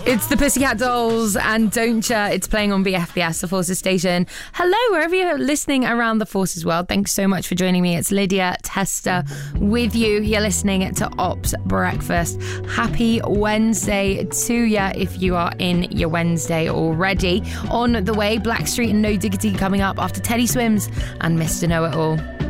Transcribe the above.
It's the Pussycat Dolls and Don't Ya. It's playing on BFBS, the Forces station. Hello, wherever you're listening around the Forces world. Thanks so much for joining me. It's Lydia Tester with you. You're listening to Ops Breakfast. Happy Wednesday to ya if you are in your Wednesday already. On the way, Blackstreet and No Diggity coming up after Teddy Swims and Mr. Know-It-All.